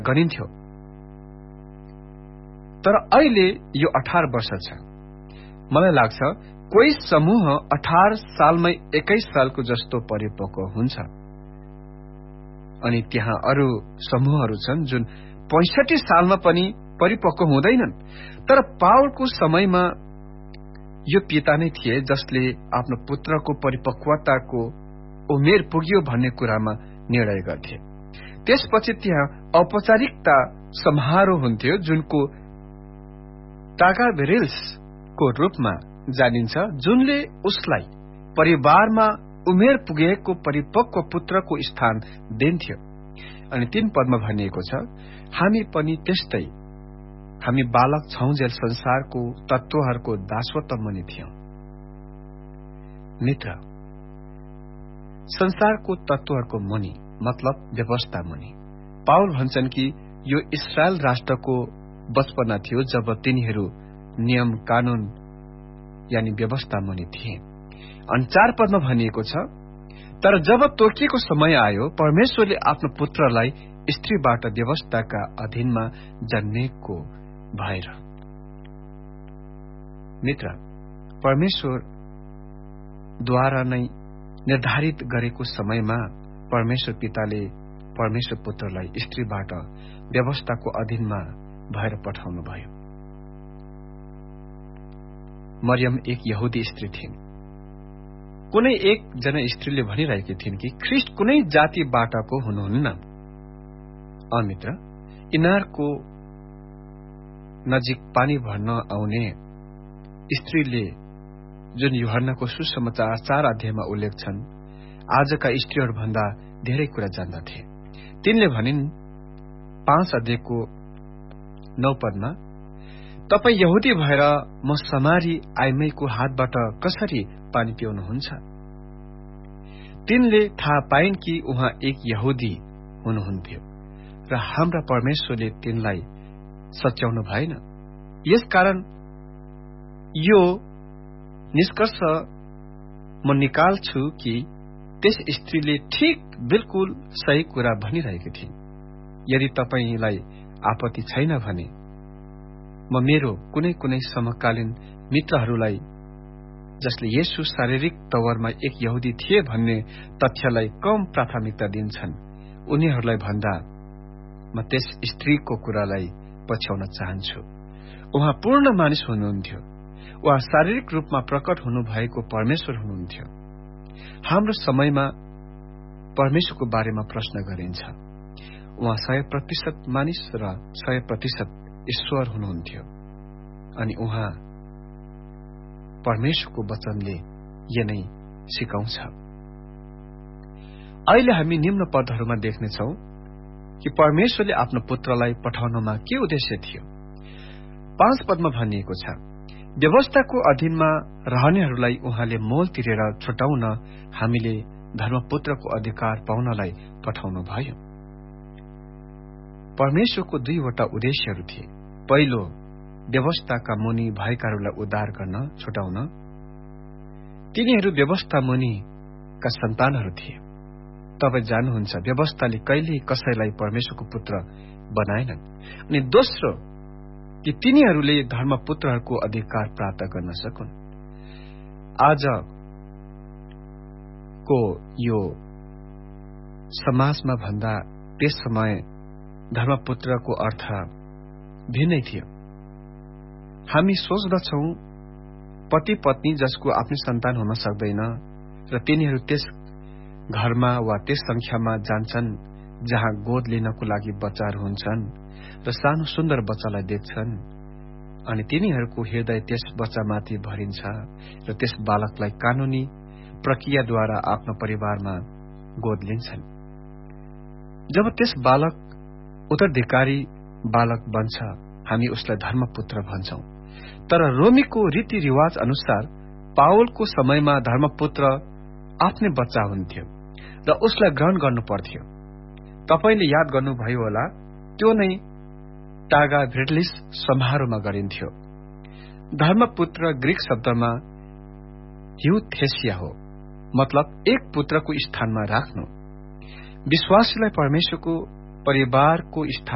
गरिन्थ्यो। तर अहिले यो 18 वर्ष छ। मलाई लाग्छ कोही समूह 18 सालमै 21 सालको जस्तो परिपक्व हुन्छ, अनि त्यहाँ अरू समूहहरू छन् जुन 65 सालमा पनि परिपक्व हुँदैनन्। तर पावलको समयमा यो पिता नै थिए जसले आफ्नो पुत्रको परिपक्वताको उमेर पुग्यो भन्ने कुरामा निर्णय गर्थे। त्यसपछि त्यहाँ औपचारिकता समारोह हुन्थ्यो जुनको टागाभेरिल्स को रूपमा जानिन्छ, जुनले उसलाई परिवारमा उमेर पुगेको परिपक्व पुत्रको स्थान दिन्थ्यो। अनि 3 पदमा भनिएको छ, हामी पनि त्यस्तै, हामी बालक छौंजेल संसारको तत्वहरूको दासत्व मुनि थियौं। मित्र, संसारको तत्वहरूको मुनि मतलब व्यवस्था मुनि। पावल भन्छन् कि यो इस्रायल राष्ट्रको बचपना थियो जब तिनीहरू नियम कानून यानी व्यवस्था मुनि थिए। अनि 4 पदमा भनिएको छ, तर जब तोकिएको समय आयो, परमेश्वरले आफ्नो पुत्रलाई स्त्रीबाट व्यवस्थाका अधीनमा जन्मेको भएर। मित्र, परमेश्वरद्वारा नै निर्धारित गरेको समयमा परमेश्वर पिताले परमेश्वर पुत्रलाई स्त्रीबाट व्यवस्थाको अधीनमा भएर पठाउनु भयो। मरियम एक यहुदी स्त्री थिइन्। कुनै एकजना स्त्रीले भनिरहेकी थिइन् कि ख्रिस्ट कुनै जातिबाटको हुनुहुन्न। मित्र, इनारको नजिक पानी भर्न आउने स्त्रीले जुन यूहन्नाको सुसमाचार 4 अध्यायमा उल्लेख छन्, आजका स्त्रीहरू भन्दा धेरै कुरा जान्दथे। तिनले भनिन् 5 अध्यायको 9 पदमा, तपाई यहुदी भएर म समारी आइमैको हातबाट कसरी पानी पिउनुहुन्छ? तिनले थाहा पाइन् कि उहाँ एक यहुदी हुनुहुन्थ्यो र हाम्रा परमेश्वरले तिनलाई सच्याउनु भएन। यसकारण यो निष्कर्ष म निकाल्छु कि त्यस स्त्रीले ठीक बिल्कुल सही कुरा भनिरहेकी थिइन्। यदि तपाईलाई आपत्ति छैन भने म मेरो कुनै समकालीन मित्रहरूलाई जसले येशू शारीरिक तवरमा एक यहुदी थिए भन्ने तथ्यलाई कम प्राथमिकता दिन्छन्, उनीहरूलाई भन्दा म त्यस स्त्रीको कुरालाई पछ्याउन चाहन्छु। उहाँ पूर्ण मानिस हुनुहुन्थ्यो। उहाँ शारीरिक रूपमा प्रकट हुनुभएको परमेश्वर हुनुहुन्थ्यो। हाम्रो समयमा परमेश्वरको बारेमा प्रश्न गरिन्छ। उहाँ 100% मानिस र 100% ईश्वर हुनुहुन्थ्यो, अनि उहाँ परमेश्वरको वचनले यो नै सिकाउँछ। अहिले हामी निम्न पदहरूमा देख्नेछौ कि परमेश्वरले आफ्नो पुत्रलाई पठाउनमा के उद्देश्य थियो। 5 पदमा भनिएको छ, व्यवस्थाको अधीनमा रहनेहरूलाई उहाँले मोल तिरेर छुटाउन हामीले धर्मपुत्रको अधिकार पाउनलाई पठाउनु भयो। परमेश्वरको 2 वटा उद्देश्यहरू थिए। पहिलो, व्यवस्थाका मुनि भएकाहरूलाई उद्धार गर्न छुटाउन। तिनीहरू व्यवस्था मुनिका सन्तानहरू थिए। तपाई जान्नुहुन्छ, व्यवस्थाले कहिल्यै कसैलाई परमेश्वरको पुत्र बनाएनन्। अनि दोस्रो, कि तिनीहरूले धर्मपुत्रहरूको अधिकार प्राप्त गर्न सकुन्। आजको यो समाजमा भन्दा त्यस समय धर्मपुत्रको अर्थ भिन्नै थियो। हामी सोच्दछौं पति पत्नी जसको आफ्नो सन्तान हुन सक्दैन र तिनीहरू त्यस घरमा वा त्यस संख्यामा जान्छन् जहाँ गोद लिनको लागि बच्चाहरू हुन्छन् र सानो सुन्दर बच्चालाई देख्छन्, अनि तिनीहरूको हृदय त्यस बच्चामाथि भरिन्छ र त्यस बालकलाई कानूनी प्रक्रियाद्वारा आफ्नो परिवारमा गोद लिन्छन्। जब त्यस बालक उत्तराधिकारी बालक बन्छ, हामी उसलाई धर्मपुत्र भन्छौं। तर रोमीको रीतिरिवाज अनुसार पावलको समयमा धर्मपुत्र आफ्नै बच्चा हुन्थ्यो र उसलाई ग्रहण गर्नु पर्थ्यो। तपाईले याद गर्नुभयो होला, त्यो नै टागाभेरिल्स समारोहमा गरिन्थ्यो। धर्मपुत्र ग्रीक शब्दमा ह्युथेसिया हो, मतलब एक पुत्रको स्थानमा राख्नु। विश्वासीलाई परमेश्वरको परिवारको स्थान